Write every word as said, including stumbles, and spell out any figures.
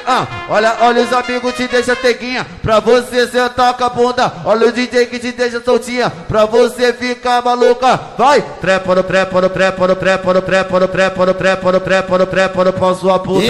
Ah, olha, olha os amigos te deixa teguinha, pra você sentar com a bunda. Olha o D J que te deixa soltinha, pra você ficar maluca. Vai, trepa no trepa no trepa no trepa no trepa no trepa no trepa no trepa no trepa no pau sua puta.